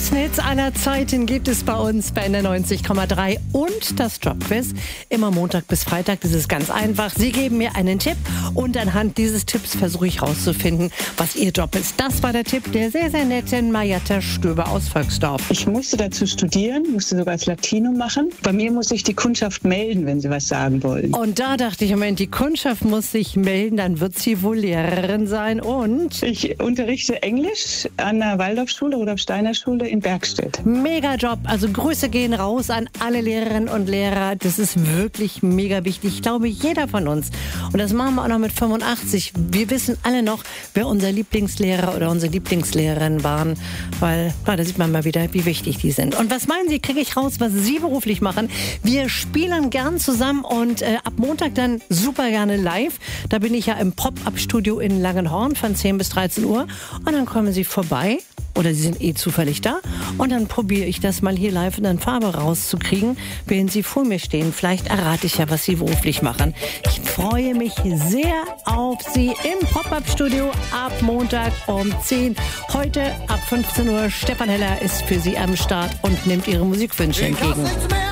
besten Hits aller Zeiten gibt es bei uns bei NDR 90,3 und das Jobquiz. Immer Montag bis Freitag, das ist ganz einfach. Sie geben mir einen Tipp und anhand dieses Tipps versuche ich rauszufinden, was Ihr Job ist. Das war der Tipp der sehr, sehr netten Marietta Stöber aus Volksdorf. Ich musste dazu studieren, musste sogar das Latinum machen. Bei mir muss sich die Kundschaft melden, wenn sie was sagen wollen. Und da dachte ich, Moment, die Kundschaft muss sich melden, dann wird sie wohl Lehrerin sein und... Ich unterrichte Englisch an der Waldorfschule oder Steiner Schule in Bergstedt. Mega Job, also Grüße gehen raus an alle Lehrerinnen und Lehrer. Das ist wirklich mega wichtig. Ich glaube, jeder von uns. Und das machen wir auch noch mit 85. Wir wissen alle noch, wer unser Lieblingslehrer oder unsere Lieblingslehrerin waren. Weil, da sieht man mal wieder, wie wichtig die sind. Und was meinen Sie, kriege ich raus, was Sie beruflich machen? Wir spielen gern zusammen und ab Montag dann super gerne live. Da bin ich ja im Pop-Up-Studio in Langenhorn von 10 bis 13 Uhr. Und dann kommen Sie vorbei. Oder Sie sind zufällig da. Und dann probiere ich das mal hier live in der Farbe rauszukriegen, während Sie vor mir stehen. Vielleicht errate ich ja, was Sie beruflich machen. Ich freue mich sehr auf Sie im Pop-Up-Studio ab Montag um 10. Heute ab 15 Uhr. Stefan Heller ist für Sie am Start und nimmt Ihre Musikwünsche entgegen.